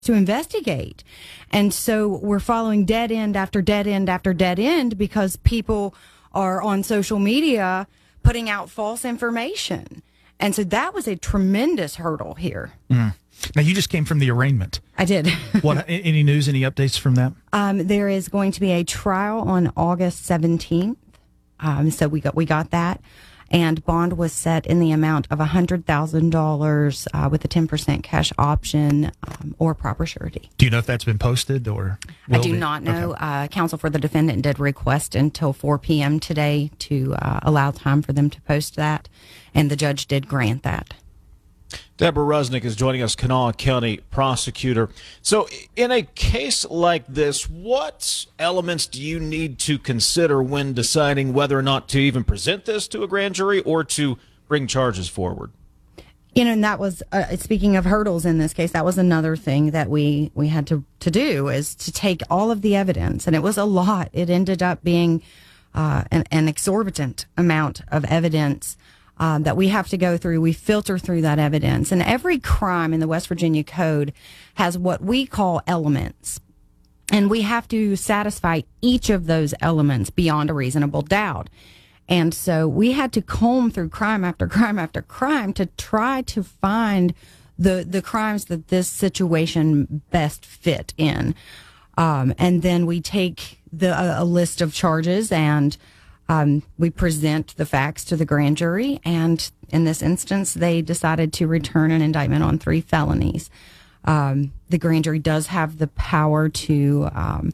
to investigate. And so we're following dead end after dead end after dead end because people are on social media putting out false information. And so that was a tremendous hurdle here. Mm. Now, you just came from the arraignment. I did. What? Any news, any updates from that? There is going to be a trial on August 17th. So we got that. And bond was set in the amount of $100,000 with a 10% cash option or proper surety. Do you know if that's been posted or? I do not know. Okay. Counsel for the defendant did request until 4 p.m. today to allow time for them to post that, and the judge did grant that. Deborah Rusnick is joining us, Kanawha County prosecutor. So in a case like this, what elements do you need to consider when deciding whether or not to even present this to a grand jury or to bring charges forward? You know, and that was, speaking of hurdles in this case, that was another thing that we had to do, is to take all of the evidence. And it was a lot. It ended up being an exorbitant amount of evidence that we have to go through. We filter through that evidence. And every crime in the West Virginia Code has what we call elements. And we have to satisfy each of those elements beyond a reasonable doubt. And so we had to comb through crime after crime after crime to try to find the crimes that this situation best fit in. And then we take a list of charges and we present the facts to the grand jury, and in this instance, they decided to return an indictment on 3 felonies. The grand jury does have the power to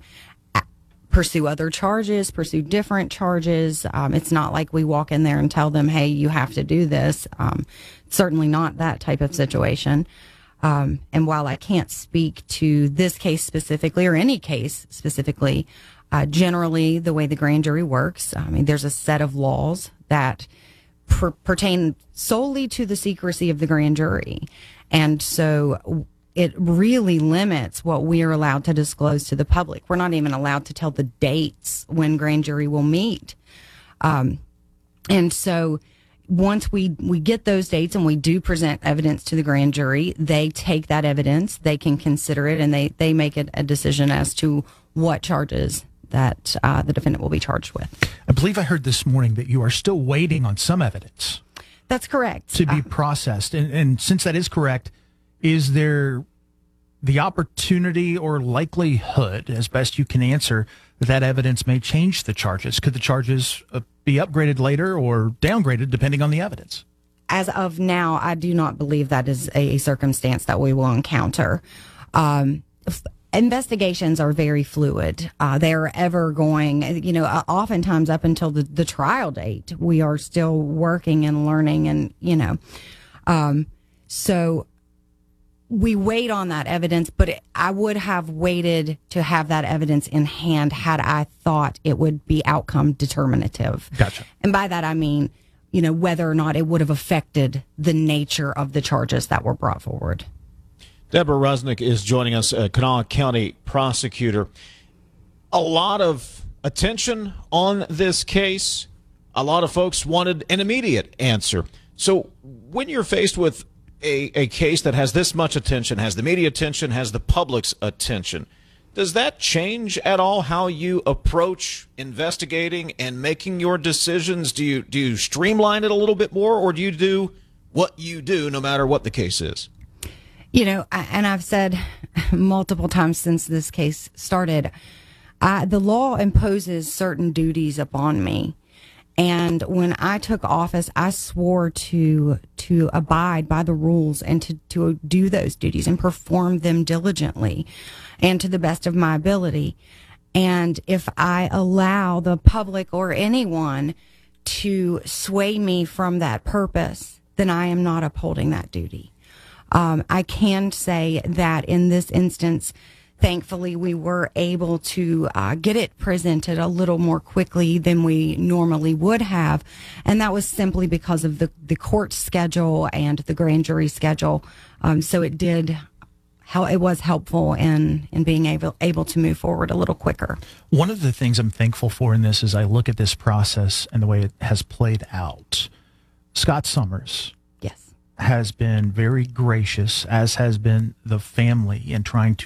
pursue other charges, pursue different charges. It's not like we walk in there and tell them, hey, you have to do this. Certainly not that type of situation. And while I can't speak to this case specifically or any case specifically, generally, the way the grand jury works, I mean, there's a set of laws that pertain solely to the secrecy of the grand jury. And so it really limits what we are allowed to disclose to the public. We're not even allowed to tell the dates when grand jury will meet. And so once we get those dates and we do present evidence to the grand jury, they take that evidence, they can consider it, and they make a decision as to what charges that the defendant will be charged with. I believe I heard this morning that you are still waiting on some evidence. That's correct. To be processed. And since that is correct, is there the opportunity or likelihood, as best you can answer, that evidence may change the charges? Could the charges be upgraded later or downgraded depending on the evidence? As of now, I do not believe that is a circumstance that we will encounter. Investigations are very fluid. They're ever going, oftentimes up until the trial date, we are still working and learning and, so we wait on that evidence, but I would have waited to have that evidence in hand had I thought it would be outcome determinative. Gotcha. And by that, I mean, whether or not it would have affected the nature of the charges that were brought forward. Deborah Rusnick is joining us, Kanawha County prosecutor. A lot of attention on this case. A lot of folks wanted an immediate answer. So when you're faced with a case that has this much attention, has the media attention, has the public's attention, does that change at all how you approach investigating and making your decisions? Do you streamline it a little bit more, or do you do what you do no matter what the case is? And I've said multiple times since this case started, the law imposes certain duties upon me. And when I took office, I swore to abide by the rules and to do those duties and perform them diligently and to the best of my ability. And if I allow the public or anyone to sway me from that purpose, then I am not upholding that duty. I can say that in this instance, thankfully, we were able to get it presented a little more quickly than we normally would have. And that was simply because of the court schedule and the grand jury schedule. So it was helpful in being able to move forward a little quicker. One of the things I'm thankful for in this, as I look at this process and the way it has played out, Scott Summers. Yes. has been very gracious, as has been the family, in trying to